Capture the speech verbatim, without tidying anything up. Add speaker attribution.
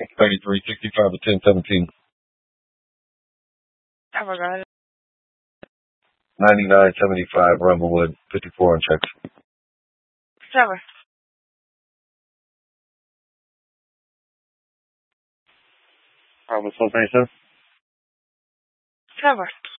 Speaker 1: thirty-three sixty-five or ten seventeen.
Speaker 2: I forgot it.
Speaker 1: ninety-nine seventy-five Rumblewood, fifty-four on checks.
Speaker 2: Trevor.
Speaker 1: Almost one twenty-seven.
Speaker 2: Trevor.